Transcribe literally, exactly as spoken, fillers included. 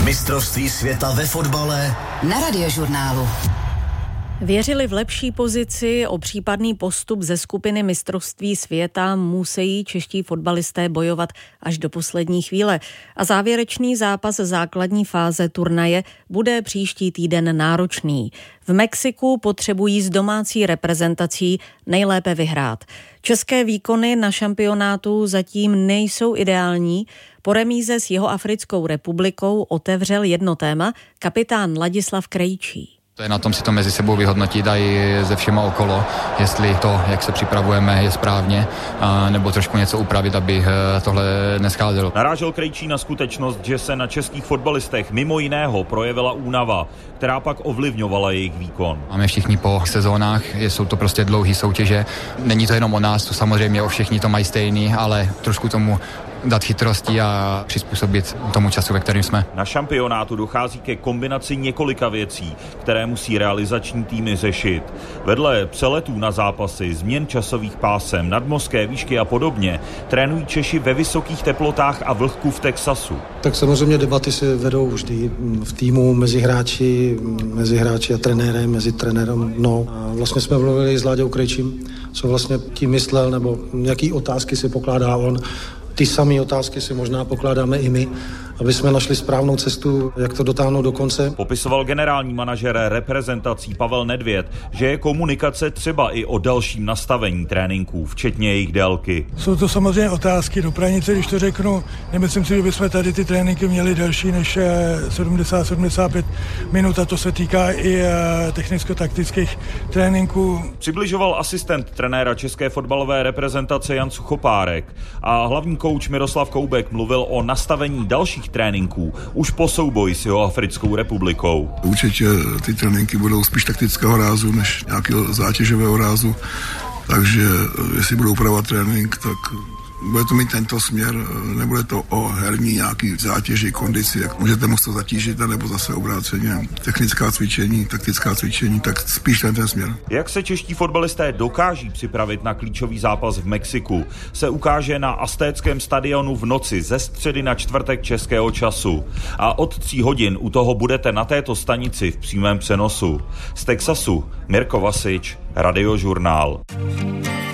Mistrovství světa ve fotbale na Radiožurnálu. Věřili v lepší pozici, o případný postup ze skupiny mistrovství světa musí čeští fotbalisté bojovat až do poslední chvíle. A závěrečný zápas základní fáze turnaje bude příští týden náročný. V Mexiku potřebují s domácí reprezentací nejlépe vyhrát. České výkony na šampionátu zatím nejsou ideální. Po remíze s Jihoafrickou republikou otevřel jedno téma kapitán Ladislav Krejčí. To je na tom si to mezi sebou vyhodnotit a i ze všema okolo, jestli to, jak se připravujeme, je správně, a nebo trošku něco upravit, aby tohle nescházelo. Narážel Krejčí na skutečnost, že se na českých fotbalistech mimo jiného projevila únava, která pak ovlivňovala jejich výkon. Máme všichni po sezónách, jsou to prostě dlouhé soutěže. Není to jenom o nás, to samozřejmě o všichni to mají stejný, ale trošku tomu dát chytrosti a přizpůsobit tomu času, ve kterém jsme. Na šampionátu dochází ke kombinaci několika věcí, které musí realizační týmy řešit. Vedle přeletů na zápasy, změn časových pásem, nadmořské výšky a podobně, trénují Češi ve vysokých teplotách a vlhku v Texasu. Tak samozřejmě debaty se vedou vždy v týmu mezi hráči, mezi hráči a trenérem, mezi trenérem mnou. A vlastně jsme mluvili s Láďou Krejčím, co vlastně tím myslel, nebo jaký otázky si pokládá on. Ty samé otázky si možná pokládáme i my, aby jsme našli správnou cestu, jak to dotáhnout do konce. Popisoval generální manažer reprezentací Pavel Nedvěd, že je komunikace třeba i o dalším nastavení tréninků, včetně jejich délky. Jsou to samozřejmě otázky do pranice, když to řeknu. Nemyslím si, že bychom tady ty tréninky měli delší než sedmdesát sedmdesát pět minut, a to se týká i technicko-taktických tréninků. Přibližoval asistent trenéra české fotbalové reprezentace Jan Suchopárek a hlavní kouč Miroslav Koubek mluvil o nastavení dalších tréninků už po souboji s Jihoafrickou republikou. Určitě ty tréninky budou spíš taktického rázu než nějakého zátěžového rázu, takže jestli budou upravovat trénink, tak bude to mít tento směr, nebude to o herní nějaký zátěži, kondici, jak můžete mu to zatížit, nebo zase obráceně technická cvičení, taktická cvičení, tak spíš ten, ten směr. Jak se čeští fotbalisté dokáží připravit na klíčový zápas v Mexiku, se ukáže na Aztéckém stadionu v noci ze středy na čtvrtek českého času. A od tří hodin u toho budete na této stanici v přímém přenosu. Z Texasu Mirko Vasič, Radiožurnál.